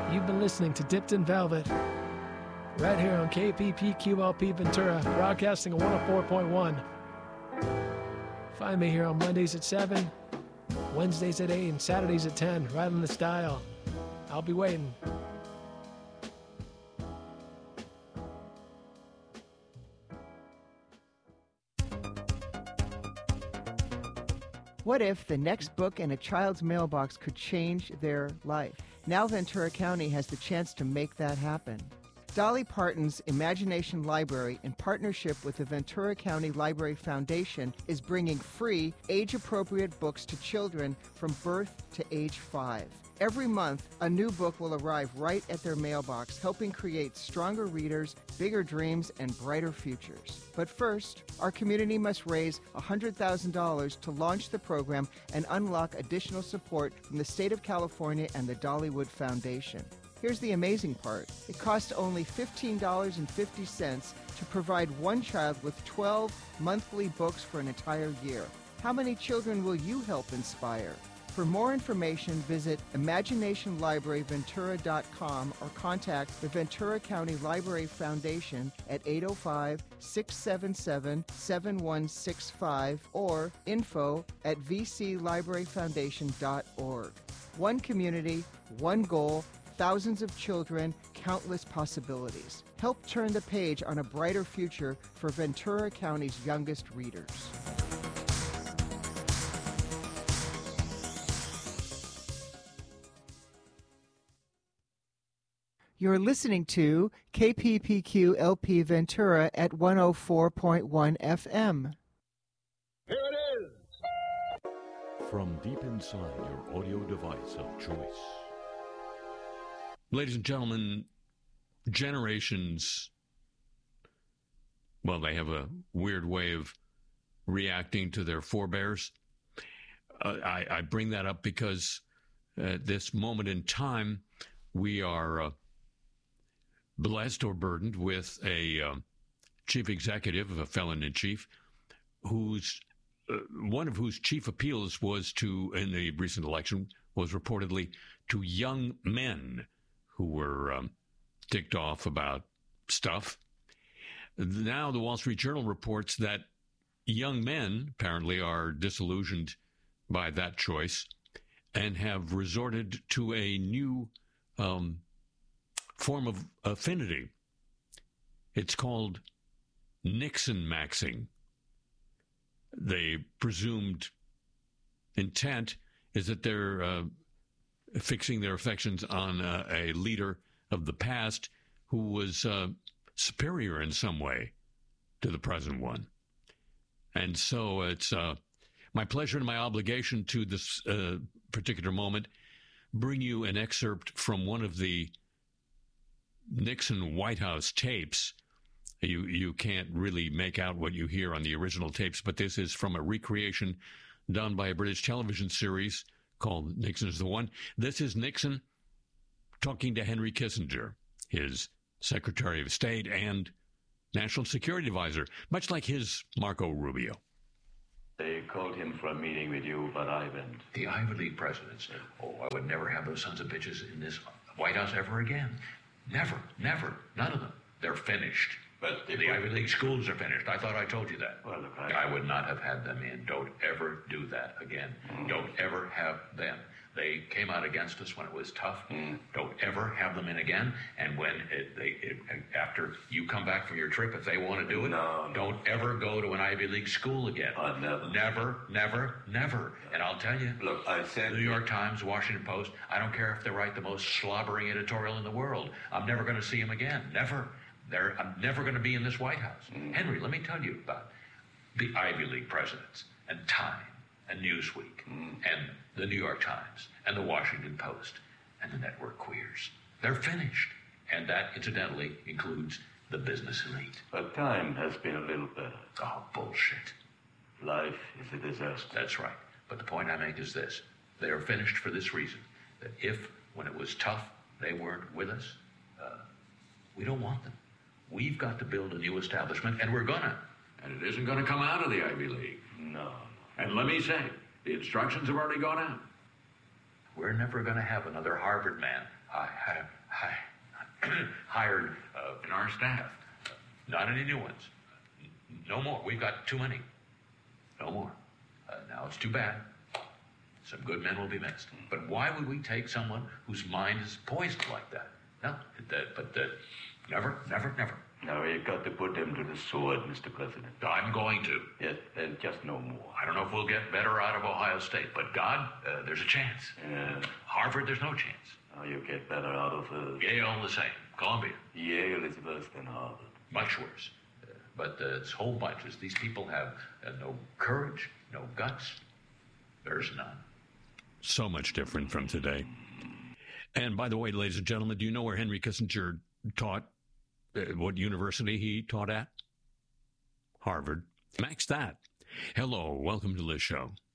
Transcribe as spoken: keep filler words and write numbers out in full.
You've been listening to Dipped in Velvet, right here on K P P Q L P Ventura, broadcasting at one oh four point one. Find me here on Mondays at seven, Wednesdays at eight, and Saturdays at ten, right on this dial. I'll be waiting. What if the next book in a child's mailbox could change their life? Now Ventura County has the chance to make that happen. Dolly Parton's Imagination Library, in partnership with the Ventura County Library Foundation, is bringing free, age-appropriate books to children from birth to age five. Every month, a new book will arrive right at their mailbox, helping create stronger readers, bigger dreams, and brighter futures. But first, our community must raise one hundred thousand dollars to launch the program and unlock additional support from the state of California and the Dollywood Foundation. Here's the amazing part. It costs only fifteen dollars and fifty cents to provide one child with twelve monthly books for an entire year. How many children will you help inspire? For more information, visit imagination library ventura dot com or contact the Ventura County Library Foundation at eight oh five, six seven seven, seven one six five or info at v c library foundation dot org. One community, one goal, thousands of children, countless possibilities. Help turn the page on a brighter future for Ventura County's youngest readers. You're listening to K P P Q L P Ventura at one oh four point one F M. Here it is! From deep inside your audio device of choice. Ladies and gentlemen, generations, well, they have a weird way of reacting to their forebears. Uh, I, I bring that up because at this moment in time, we are uh, blessed or burdened with a uh, chief executive, a felon-in-chief, whose uh, one of whose chief appeals was to, in the recent election, was reportedly to young men who were um, ticked off about stuff. Now the Wall Street Journal reports that young men apparently are disillusioned by that choice and have resorted to a new um, form of affinity. It's called Nixon-maxing. The presumed intent is that they're uh, fixing their affections on uh, a leader of the past who was uh, superior in some way to the present one. And so it's uh, my pleasure and my obligation to this uh, particular moment bring you an excerpt from one of the Nixon White House tapes. You you can't really make out what you hear on the original tapes, but this is from a recreation done by a British television series called Nixon is the One. This is Nixon talking to Henry Kissinger, his Secretary of State and National Security Advisor, much like his Marco Rubio. They called him for a meeting with you, but I went. The Ivy League presidents. Oh, I would never have those sons of bitches in this White House ever again. Never, never. None of them. They're finished. But the Ivy League schools are finished. I thought I told you that. Well, look, I... I would not have had them in. Don't ever do that again. Mm. Don't ever have them. They came out against us when it was tough. Mm. Don't ever have them in again. And when it, they, it, after you come back from your trip, if they want to do it, no, no. don't ever go to an Ivy League school again. Uh, never. Never, never, never. And I'll tell you, look, I said... The New York Times, Washington Post, I don't care if they write the most slobbering editorial in the world. I'm never going to see them again. Never. They're, I'm never going to be in this White House. Mm. Henry, let me tell you about the Ivy League presidents and Time and Newsweek mm. and the New York Times and the Washington Post and the network queers. They're finished. And that, incidentally, includes the business elite. But Time has been a little better. Oh, bullshit. Life is a disaster. That's right. But the point I make is this. They are finished for this reason. That if, when it was tough, they weren't with us, uh, we don't want them. We've got to build a new establishment, and we're gonna. And it isn't gonna come out of the Ivy League. No. And let me say, the instructions have already gone out. We're never gonna have another Harvard man. I, I, hired uh, in our staff. Not any new ones. No more. We've got too many. No more. Uh, now it's too bad. Some good men will be missed. But why would we take someone whose mind is poisoned like that? No, that, but uh, never, never, never. No, you got to put them to the sword, Mister President. I'm going to. Yes, and just no more. I don't know if we'll get better out of Ohio State, but God, uh, there's a chance. Yeah. Harvard, there's no chance. Oh, you get better out of uh, Yale, the same. Columbia, Yale is worse than Harvard. much worse. Uh, but uh, it's whole bunches. These people have uh, no courage, no guts. There's none. So much different from today. And by the way, ladies and gentlemen, do you know where Henry Kissinger taught? Uh, what university he taught at? Harvard. Max that. Hello, welcome to the show.